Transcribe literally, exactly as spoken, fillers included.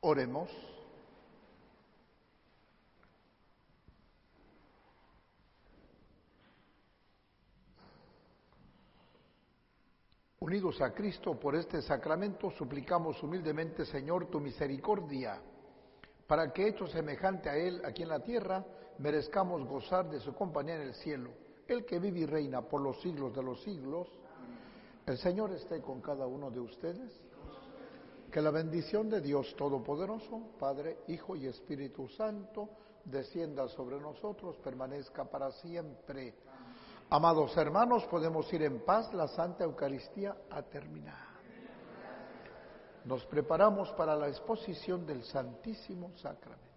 Oremos. Unidos a Cristo por este sacramento, suplicamos humildemente, Señor, tu misericordia, para que, hecho semejante a Él aquí en la tierra, merezcamos gozar de su compañía en el cielo, el que vive y reina por los siglos de los siglos. El Señor esté con cada uno de ustedes. Que la bendición de Dios Todopoderoso, Padre, Hijo y Espíritu Santo, descienda sobre nosotros, permanezca para siempre. Amados hermanos, podemos ir en paz, la Santa Eucaristía ha terminado. Nos preparamos para la exposición del Santísimo Sacramento.